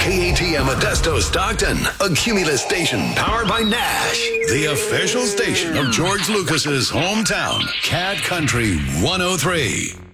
KATM Modesto Stockton, a Cumulus station powered by Nash, the official station of George Lucas's hometown, Cat Country 103.